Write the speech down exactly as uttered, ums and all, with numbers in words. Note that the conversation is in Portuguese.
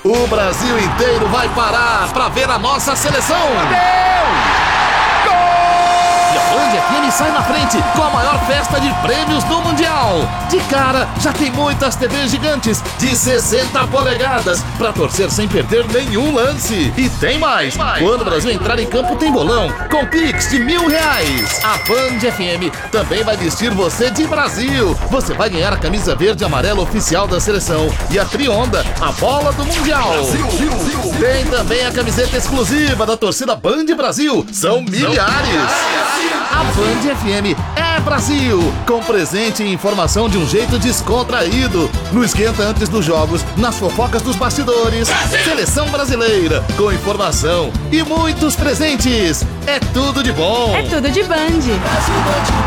O Brasil inteiro vai parar pra ver a nossa seleção. E a Band F M sai na frente com a maior festa de prêmios do Mundial. De cara, já tem muitas T Vs gigantes de sessenta polegadas pra torcer sem perder nenhum lance. E tem mais. Quando o Brasil entrar em campo tem bolão com Pix de mil reais. A Band F M também vai vestir você de Brasil. Você vai ganhar a camisa verde e amarela oficial da seleção e a Trionda, a bola do Mundial. Tem também a camiseta exclusiva da torcida Band Brasil. São milhares. A Band F M é Brasil, com presente e informação de um jeito descontraído. No esquenta antes dos jogos, nas fofocas dos bastidores. Seleção brasileira, com informação e muitos presentes. É tudo de bom. É tudo de Band.